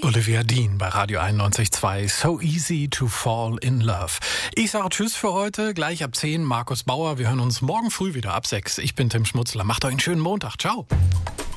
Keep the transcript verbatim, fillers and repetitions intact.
Olivia Dean bei Radio einundneunzig Komma zwei. So easy to fall in love. Ich sage Tschüss für heute. Gleich ab zehn Markus Bauer. Wir hören uns morgen früh wieder ab sechs. Ich bin Tim Schmutzler. Macht euch einen schönen Montag. Ciao.